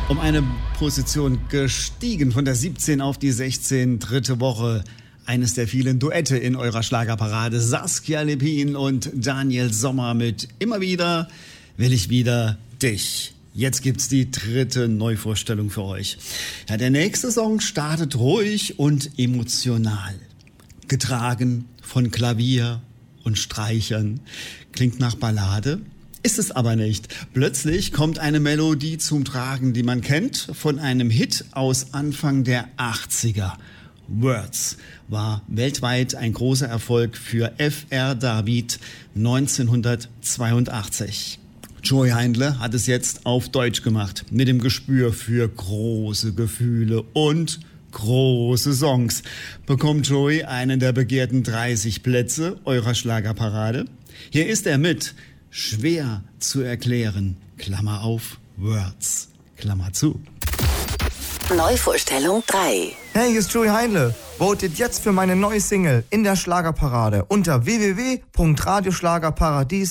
Um eine Position gestiegen von der 17 auf die 16, dritte Woche. Eines der vielen Duette in eurer Schlagerparade. Saskia Lepin und Daniel Sommer mit Immer wieder will ich wieder dich. Jetzt gibt's die dritte Neuvorstellung für euch. Ja, der nächste Song startet ruhig und emotional. Getragen von Klavier und Streichern. Klingt nach Ballade. Ist es aber nicht. Plötzlich kommt eine Melodie zum Tragen, die man kennt von einem Hit aus Anfang der 80er. Words war weltweit ein großer Erfolg für Fr. David 1982. Joey Heindle hat es jetzt auf Deutsch gemacht, mit dem Gespür für große Gefühle und große Songs. Bekommt Joey einen der begehrten 30 Plätze eurer Schlagerparade? Hier ist er mit Schwer zu erklären, Klammer auf, Words, Klammer zu. Neuvorstellung 3. Hey, hier ist Joey Heindle. Votet jetzt für meine neue Single in der Schlagerparade unter www.radioschlagerparadies